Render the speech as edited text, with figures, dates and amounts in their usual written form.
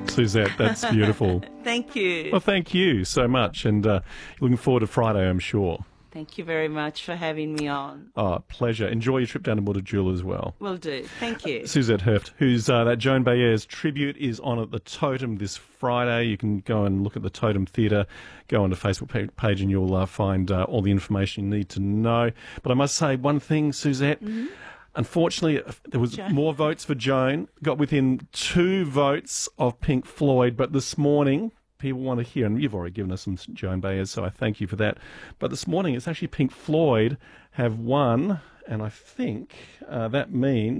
Suzette, that's beautiful. Thank you. Well, thank you so much, and looking forward to Friday, I'm sure. Thank you very much for having me on. Oh, pleasure. Enjoy your trip down to Mutijula as well. Will do. Thank you. Suzette Hurft, who's that Joan Baez tribute, is on at the Totem this Friday. You can go and look at the Totem Theatre. Go on the Facebook page and you'll find all the information you need to know. But I must say one thing, Suzette. Mm-hmm. Unfortunately, there was more votes for Joan. Got within 2 votes of Pink Floyd. But this morning, people want to hear, and you've already given us some Joan Baez, so I thank you for that. But this morning, it's actually Pink Floyd have won, and I think that means